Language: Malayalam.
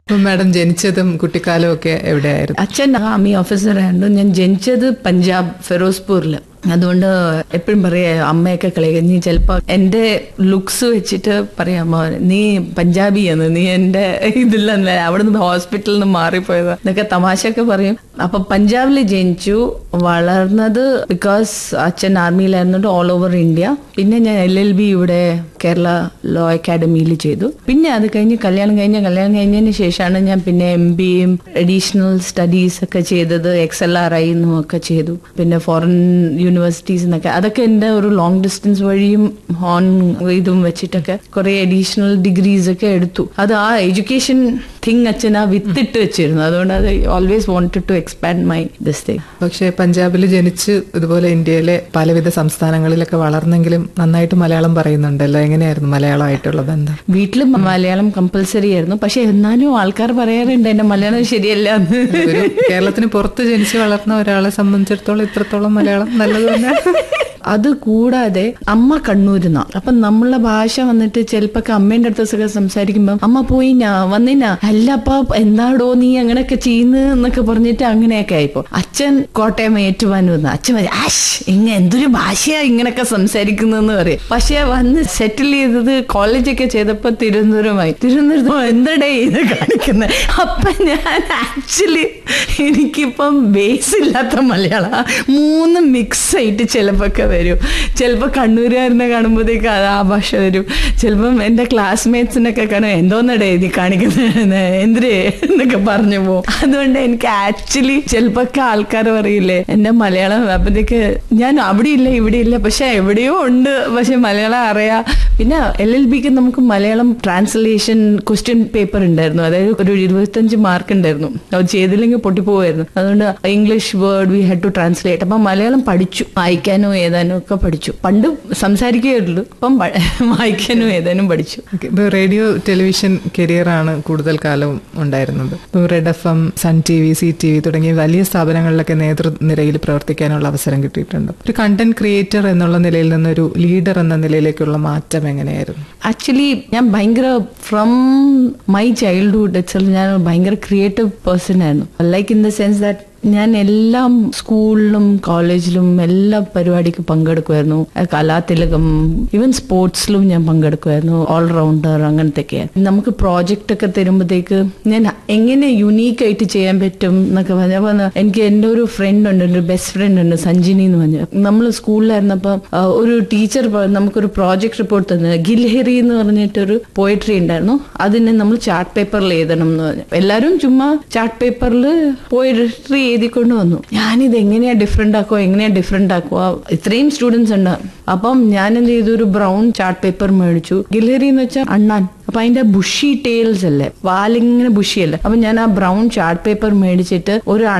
മാഡം ജനിച്ചതും കുട്ടിക്കാലവും ഒക്കെ എവിടെയായിരുന്നു? അച്ഛൻ ആർമി ഓഫീസറായിരുന്നു. ഞാൻ ജനിച്ചത് പഞ്ചാബ് ഫിറോസ്പൂരിൽ. അതുകൊണ്ട് എപ്പോഴും പറയാ, അമ്മയൊക്കെ കളിക്കുക, നീ ചിലപ്പോ എന്റെ ലുക്സ് വെച്ചിട്ട് പറയാമോ നീ പഞ്ചാബിയാണ്, നീ എന്റെ ഇതില്ല, അവിടുന്ന് ഹോസ്പിറ്റലിൽ നിന്ന് മാറിപ്പോയത് എന്നൊക്കെ തമാശയൊക്കെ പറയും. അപ്പൊ പഞ്ചാബിൽ ജനിച്ചു വളർന്നത്. ബിക്കോസ് അച്ഛൻ ആർമിയിലായിരുന്നുകൊണ്ട് ഓൾ ഓവർ ഇന്ത്യ. പിന്നെ ഞാൻ LLB ഇവിടെ കേരള ലോ അക്കാഡമിയിൽ ചെയ്തു. പിന്നെ അത് കഴിഞ്ഞ് കല്യാണം കഴിഞ്ഞതിന് ശേഷമാണ് ഞാൻ പിന്നെ MBA അഡീഷണൽ സ്റ്റഡീസ് ഒക്കെ ചെയ്തത്. XLRI ഒക്കെ ചെയ്തു. പിന്നെ ഫോറിൻ യൂണിവേഴ്സിറ്റീസ് എന്നൊക്കെ, അതൊക്കെ എന്റെ ഒരു ലോങ് ഡിസ്റ്റൻസ് വഴിയും ഓൺ ഇതും വെച്ചിട്ടൊക്കെ കുറെ അഡീഷണൽ ഡിഗ്രീസ് ഒക്കെ എടുത്തു. അത് ആ എഡ്യൂക്കേഷൻ തിങ് അച്ഛൻ വിത്തിട്ട് വെച്ചിരുന്നു. അതുകൊണ്ട് അത് always wanted to expand my this thing. പക്ഷെ പഞ്ചാബിൽ ജനിച്ച് ഇതുപോലെ ഇന്ത്യയിലെ പലവിധ സംസ്ഥാനങ്ങളിലൊക്കെ വളർന്നെങ്കിലും നന്നായിട്ട് മലയാളം പറയുന്നുണ്ടല്ലോ. എങ്ങനെയായിരുന്നു മലയാളമായിട്ടുള്ള ബന്ധം? വീട്ടിൽ മലയാളം കമ്പൽസറി ആയിരുന്നു. പക്ഷെ എന്നാലും ആൾക്കാർ പറയാറുണ്ട് എന്റെ മലയാളം ശരിയല്ല എന്ന്. കേരളത്തിന് പുറത്ത് ജനിച്ച് വളർന്ന ഒരാളെ സംബന്ധിച്ചിടത്തോളം ഇത്രത്തോളം മലയാളം നല്ലത് തന്നെ. അത് കൂടാതെ അമ്മ കണ്ണൂരിന്നാ. അപ്പൊ നമ്മളെ ഭാഷ വന്നിട്ട് ചിലപ്പോ അമ്മേന്റെ അടുത്തൊക്കെ സംസാരിക്കുമ്പോ അമ്മ പോയിനാ വന്നിനാ, അല്ല അപ്പ എന്താടോ നീ അങ്ങനെയൊക്കെ ചെയ്യുന്നു എന്നൊക്കെ പറഞ്ഞിട്ട് അങ്ങനെയൊക്കെ ആയിപ്പോ. അച്ഛൻ കോട്ടയം ഏറ്റുവാൻ വന്നു. അച്ഛൻ എന്തൊരു ഭാഷയാ ഇങ്ങനെയൊക്കെ സംസാരിക്കുന്നതെന്ന് പറയും. പക്ഷെ വന്ന് സെറ്റിൽ ചെയ്തത് കോളേജൊക്കെ ചെയ്തപ്പോ തിരുവനന്തപുരമായി. തിരുവനന്തപുരത്ത് എന്തടേ ഇത് കാണിക്കുന്നത്? അപ്പൊ ഞാൻ ആക്ച്വലി എനിക്കിപ്പം ബേസ് ഇല്ലാത്ത മലയാളം 3 മിക്സ് ആയിട്ട് ചിലപ്പോ വരും. ചിലപ്പോ കണ്ണൂരുകാരനെ കാണുമ്പോഴത്തേക്ക് ആ ഭാഷ വരും. ചിലപ്പം എന്റെ ക്ലാസ്മേറ്റ്സിനൊക്കെ കാണും, എന്തോന്നടേ നീ കാണിക്കുന്നത് എന്തിരേ എന്നൊക്കെ പറഞ്ഞു പോകും. അതുകൊണ്ട് എനിക്ക് ആക്ച്വലി ചിലപ്പോ ആൾക്കാർ പറയില്ലേ എന്റെ മലയാളം, അപ്പത്തേക്ക് ഞാൻ അവിടെ ഇല്ല ഇവിടെ ഇല്ല, പക്ഷെ എവിടെയോ ഉണ്ട്, പക്ഷെ മലയാളം അറിയാം. പിന്നെ LLBക്ക് നമുക്ക് മലയാളം ട്രാൻസ്ലേഷൻ ക്വസ്റ്റ്യൻ പേപ്പർ ഉണ്ടായിരുന്നു. അതായത് ഒരു 25 മാർക്ക് ഉണ്ടായിരുന്നു. അത് ചെയ്തില്ലെങ്കിൽ പൊട്ടിപ്പോവായിരുന്നു. അതുകൊണ്ട് English word we had to translate. അപ്പൊ മലയാളം പഠിച്ചു, വായിക്കാനോ ഏതാനും ഒക്കെ പഠിച്ചു. പണ്ട് സംസാരിക്കുകയുള്ളൂ, അപ്പം വായിക്കാനും ഏതാനും പഠിച്ചു. റേഡിയോ ടെലിവിഷൻ കരിയറാണ് കൂടുതൽ കാലവും ഉണ്ടായിരുന്നത്. Red FM, sun TV, CTV തുടങ്ങിയ വലിയ സ്ഥാപനങ്ങളിലൊക്കെ നേതൃനിരയിൽ പ്രവർത്തിക്കാനുള്ള അവസരം കിട്ടിയിട്ടുണ്ട്. ഒരു കണ്ടന്റ് ക്രിയേറ്റർ എന്നുള്ള നിലയിൽ നിന്നൊരു ലീഡർ എന്ന നിലയിലേക്കുള്ള മാറ്റം എങ്ങനെയായിരുന്നു? ആക്ച്വലി ഞാൻ ഭയങ്കര ഫ്രം മൈ ചൈൽഡ്ഹുഡ് ഞാൻ ഭയങ്കര ക്രിയേറ്റീവ് പേഴ്സൺ ആയിരുന്നു. Like in the sense that ഞാൻ എല്ലാം സ്കൂളിലും കോളേജിലും എല്ലാ പരിപാടിക്ക് പങ്കെടുക്കുമായിരുന്നു. കലാതിലകം, ഈവൻ സ്പോർട്സിലും ഞാൻ പങ്കെടുക്കുമായിരുന്നു. ഓൾറൗണ്ടർ അങ്ങനത്തെയൊക്കെ. നമുക്ക് പ്രോജക്റ്റ് ഒക്കെ തരുമ്പോഴത്തേക്ക് ഞാൻ എങ്ങനെ യുണീക്ക് ആയിട്ട് ചെയ്യാൻ പറ്റും എന്നൊക്കെ പറഞ്ഞപ്പോൾ എനിക്ക് എൻ്റെ ഒരു ഫ്രണ്ട് ഉണ്ട്, ഒരു ബെസ്റ്റ് ഫ്രണ്ട് ഉണ്ട്, സഞ്ജിനി എന്ന് പറഞ്ഞു. നമ്മൾ സ്കൂളിലായിരുന്നപ്പോ ഒരു ടീച്ചർ നമുക്കൊരു പ്രോജക്ട് റിപ്പോർട്ട് തന്നത്. ഗിൽഹെറി എന്ന് പറഞ്ഞിട്ടൊരു പോയട്രി ഉണ്ടായിരുന്നു. അതിനെ നമ്മൾ ചാർട്ട് പേപ്പറിൽ എഴുതണം എന്ന് പറഞ്ഞു. എല്ലാവരും ചുമ്മാ ചാർട്ട് പേപ്പറിൽ പോയട്രി എഴുതിക്കൊണ്ട് വന്നു. ഞാനിത് എങ്ങനെയാ ഡിഫറെന്റ് ആക്കുക, ഇത്രയും സ്റ്റുഡൻസ് ഉണ്ട്. അപ്പം ഞാൻ എന്ത് ചെയ്തു, ഒരു ബ്രൗൺ ചാർട്ട് പേപ്പർ മേടിച്ചു. ഗിൽഹെറി എന്ന് വെച്ചാൽ അണ്ണാൻ. അപ്പൊ അതിന്റെ ബുഷി ടെയിൽസ് അല്ലേ, വാലിങ്ങനെ ബുഷിയല്ലേ. അപ്പൊ ഞാൻ ആ ബ്രൗൺ ചാർട്ട് പേപ്പർ മേടിച്ചിട്ട് ഒരു